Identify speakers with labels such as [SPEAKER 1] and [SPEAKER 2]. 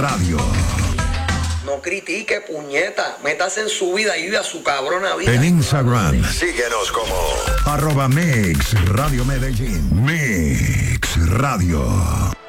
[SPEAKER 1] Radio.
[SPEAKER 2] No critique, puñeta. Métase en su vida y vive a su cabrona vida.
[SPEAKER 1] En Instagram.
[SPEAKER 3] Síguenos como
[SPEAKER 1] @Mix Radio Medellín. Mix Radio.